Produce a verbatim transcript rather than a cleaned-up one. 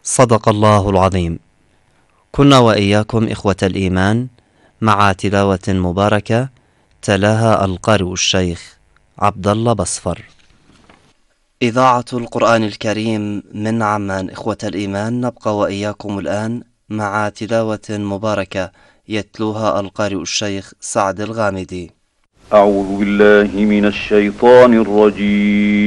صدق الله العظيم. كنا وإياكم إخوة الإيمان مع تلاوة مباركة تلاها القارئ الشيخ عبد الله بصفر. إذاعة القرآن الكريم من عمان. إخوة الإيمان، نبقى وإياكم الآن مع تلاوة مباركة يتلوها القارئ الشيخ سعد الغامدي. أعوذ بالله من الشيطان الرجيم.